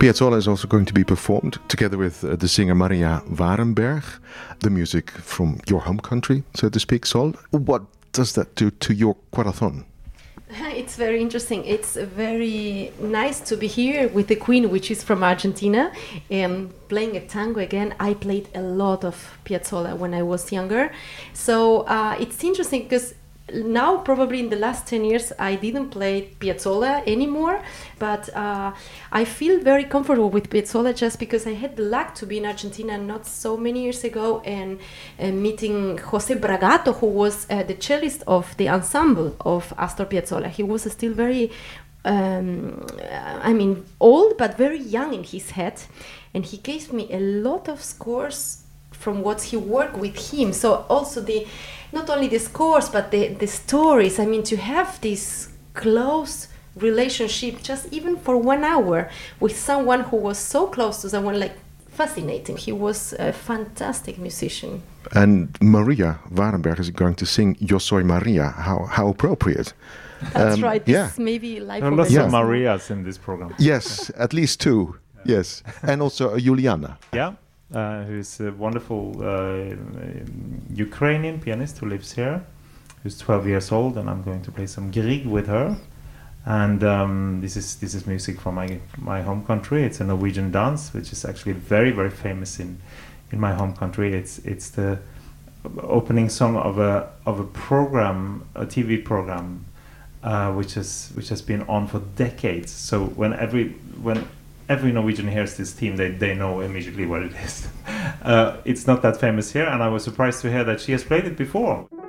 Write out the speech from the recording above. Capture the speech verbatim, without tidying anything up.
Piazzolla is also going to be performed together with uh, the singer Maria Warenberg, the music from your home country, so to speak, Sol. What does that do to your corazón? It's very interesting. It's very nice to be here with the Queen, which is from Argentina, and playing a tango again. I played a lot of Piazzolla when I was younger. So uh, it's interesting because now, probably in the last ten years, I didn't play Piazzolla anymore, but uh, I feel very comfortable with Piazzolla just because I had the luck to be in Argentina not so many years ago and uh, meeting José Bragato, who was uh, the cellist of the ensemble of Astor Piazzolla. He was still very, um, I mean, old, but very young in his head, and he gave me a lot of scores from what he worked with him. So also the not only the scores, but the, the stories. I mean, to have this close relationship, just even for one hour, with someone who was so close to someone, like, fascinating. He was a fantastic musician. And Maria Warenberg is going to sing Yo Soy Maria. How how appropriate. That's um, right. Yeah. This maybe live. There are lots Yeah. of Marias in this program. Yes, at least two. Yes. And also uh, Juliana. Yeah. Uh, who's a wonderful uh, Ukrainian pianist who lives here, who's twelve years old, and I'm going to play some Grieg with her. And um, this is this is music from my my home country. It's a Norwegian dance, which is actually very very famous in in my home country. It's it's the opening song of a of a program, a T V program, uh, which has which has been on for decades. So when every when every Norwegian hears this theme, they, they know immediately what it is. Uh, it's not that famous here, and I was surprised to hear that she has played it before.